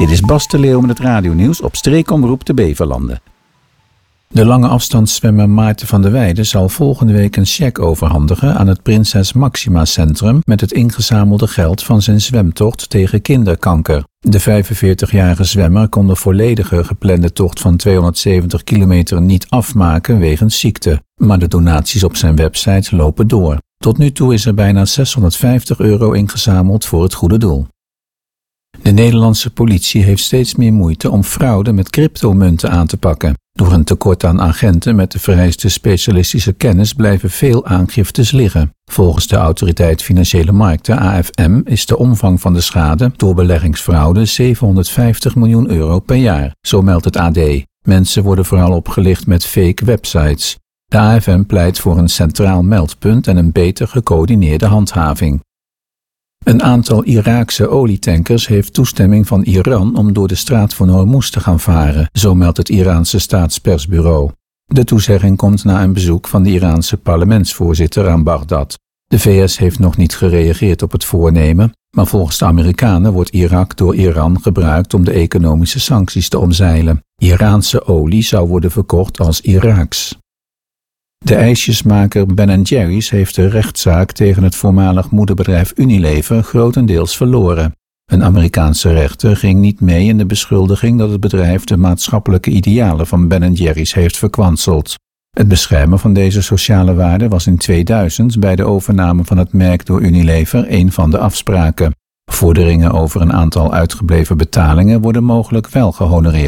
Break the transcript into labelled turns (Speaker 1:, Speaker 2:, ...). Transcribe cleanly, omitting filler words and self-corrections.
Speaker 1: Dit is Bas de Leeuw met het radionieuws op streekomroep de Beverlanden. De lange afstandszwemmer Maarten van der Weijden zal volgende week een cheque overhandigen aan het Prinses Maxima Centrum met het ingezamelde geld van zijn zwemtocht tegen kinderkanker. De 45-jarige zwemmer kon de volledige geplande tocht van 270 kilometer niet afmaken wegens ziekte, maar de donaties op zijn website lopen door. Tot nu toe is er bijna €650 ingezameld voor het goede doel. De Nederlandse politie heeft steeds meer moeite om fraude met cryptomunten aan te pakken. Door een tekort aan agenten met de vereiste specialistische kennis blijven veel aangiftes liggen. Volgens de Autoriteit Financiële Markten, AFM, is de omvang van de schade door beleggingsfraude €750 miljoen per jaar, zo meldt het AD. Mensen worden vooral opgelicht met fake websites. De AFM pleit voor een centraal meldpunt en een beter gecoördineerde handhaving. Een aantal Iraakse olietankers heeft toestemming van Iran om door de straat van Hormuz te gaan varen, zo meldt het Iraanse staatspersbureau. De toezegging komt na een bezoek van de Iraanse parlementsvoorzitter aan Bagdad. De VS heeft nog niet gereageerd op het voornemen, maar volgens de Amerikanen wordt Irak door Iran gebruikt om de economische sancties te omzeilen. Iraanse olie zou worden verkocht als Iraaks. De ijsjesmaker Ben & Jerry's heeft de rechtszaak tegen het voormalig moederbedrijf Unilever grotendeels verloren. Een Amerikaanse rechter ging niet mee in de beschuldiging dat het bedrijf de maatschappelijke idealen van Ben & Jerry's heeft verkwanseld. Het beschermen van deze sociale waarden was in 2000 bij de overname van het merk door Unilever een van de afspraken. Vorderingen over een aantal uitgebleven betalingen worden mogelijk wel gehonoreerd.